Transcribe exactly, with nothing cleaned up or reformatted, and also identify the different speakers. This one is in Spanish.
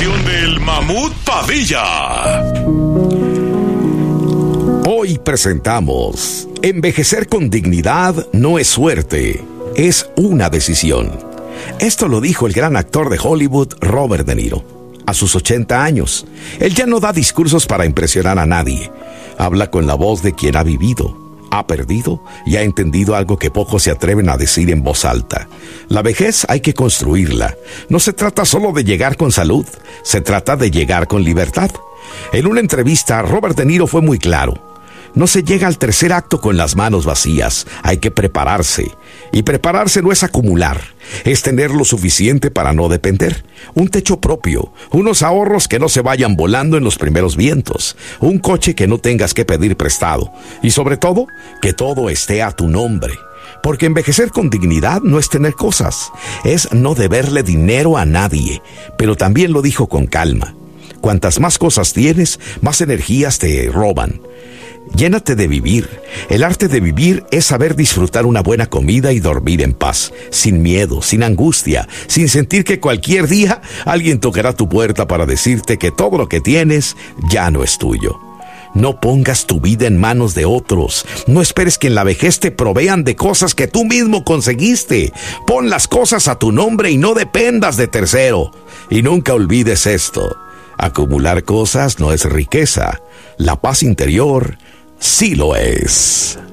Speaker 1: sección del Mamut Padilla.
Speaker 2: Hoy presentamos: envejecer con dignidad no es suerte, es una decisión. Esto lo dijo el gran actor de Hollywood, Robert De Niro. A sus ochenta años, él ya no da discursos para impresionar a nadie. Habla con la voz de quien ha vivido, ha perdido y ha entendido algo que pocos se atreven a decir en voz alta. La vejez hay que construirla. No se trata solo de llegar con salud, se trata de llegar con libertad. En una entrevista, Robert De Niro fue muy claro. No se llega al tercer acto con las manos vacías, hay que prepararse. Y prepararse no es acumular, es tener lo suficiente para no depender. Un techo propio, unos ahorros que no se vayan volando en los primeros vientos, un coche que no tengas que pedir prestado. Y sobre todo, que todo esté a tu nombre. Porque envejecer con dignidad no es tener cosas, es no deberle dinero a nadie. Pero también lo dijo con calma. Cuantas más cosas tienes, más energías te roban. Llénate de vivir. El arte de vivir es saber disfrutar una buena comida y dormir en paz, sin miedo, sin angustia, sin sentir que cualquier día alguien tocará tu puerta para decirte que todo lo que tienes ya no es tuyo. No pongas tu vida en manos de otros. No esperes que en la vejez te provean de cosas que tú mismo conseguiste. Pon las cosas a tu nombre y no dependas de tercero. Y nunca olvides esto: acumular cosas no es riqueza. La paz interior sí lo es.